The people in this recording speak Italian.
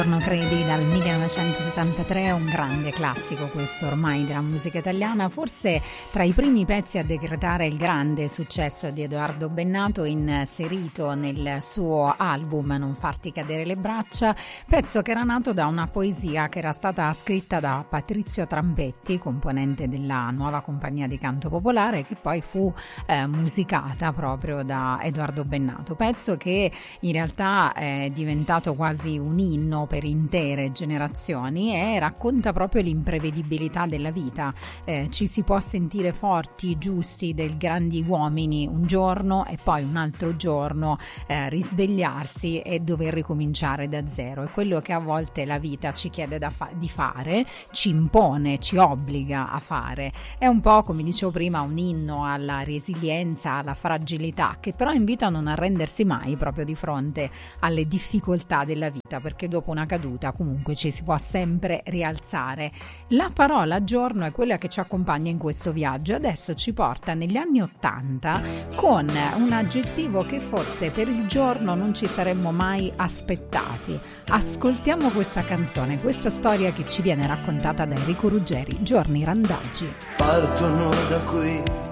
Credi dal 1973, un grande classico questo ormai della musica italiana, forse tra i primi pezzi a decretare il grande successo di Edoardo Bennato, inserito nel suo album Non farti cadere le braccia, pezzo che era nato da una poesia che era stata scritta da Patrizio Trampetti, componente della nuova compagnia di canto popolare, che poi fu musicata proprio da Edoardo Bennato, pezzo che in realtà è diventato quasi un inno per intere generazioni e racconta proprio l'imprevedibilità della vita. Ci si può sentire forti, giusti, dei grandi uomini un giorno e poi un altro giorno risvegliarsi e dover ricominciare da zero. È quello che a volte la vita ci chiede di fare, ci impone, ci obbliga a fare. È un po', come dicevo prima, un inno alla resilienza, alla fragilità, che però invita a non arrendersi mai proprio di fronte alle difficoltà della vita, perché dopo una caduta comunque ci si può sempre rialzare. La parola giorno è quella che ci accompagna in questo viaggio, adesso ci porta negli anni '80 con un aggettivo che forse per il giorno non ci saremmo mai aspettati. Ascoltiamo questa canzone, questa storia che ci viene raccontata da Enrico Ruggeri, Giorni randagi. Partono da qui